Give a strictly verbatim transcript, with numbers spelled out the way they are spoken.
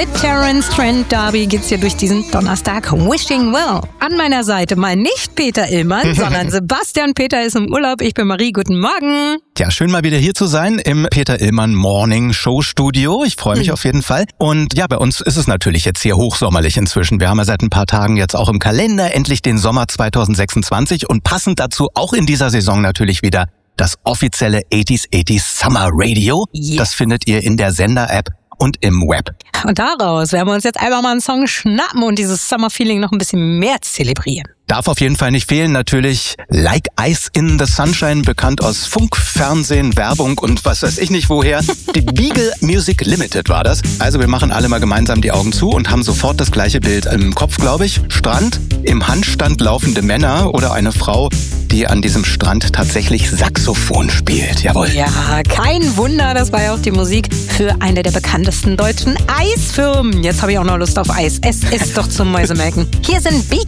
Mit Terence Trent D'Arby geht's hier durch diesen Donnerstag. Wishing Well. An meiner Seite mal nicht Peter Illmann, sondern Sebastian Peter ist im Urlaub. Ich bin Marie. Guten Morgen. Ja, schön mal wieder hier zu sein im Peter Illmann Morning Show Studio. Ich freue mich mhm. auf jeden Fall. Und ja, bei uns ist es natürlich jetzt hier hochsommerlich inzwischen. Wir haben ja seit ein paar Tagen jetzt auch im Kalender endlich den Sommer zwanzig sechsundzwanzig und passend dazu auch in dieser Saison natürlich wieder das offizielle achtziger achtziger Summer Radio. Yes. Das findet ihr in der Sender-App und im Web. Und daraus werden wir uns jetzt einfach mal einen Song schnappen und dieses Summer-Feeling noch ein bisschen mehr zelebrieren. Darf auf jeden Fall nicht fehlen, natürlich Like Ice in the Sunshine, bekannt aus Funk, Fernsehen, Werbung und was weiß ich nicht woher. Die Beagle Music Limited war das. Also wir machen alle mal gemeinsam die Augen zu und haben sofort das gleiche Bild im Kopf, glaube ich. Strand, im Handstand laufende Männer oder eine Frau, die an diesem Strand tatsächlich Saxophon spielt. Jawohl. Ja, kein Wunder, das war ja auch die Musik für eine der bekanntesten deutschen Eisfirmen. Jetzt habe ich auch noch Lust auf Eis. Es ist doch zum Mäusemelken. Hier sind Beagle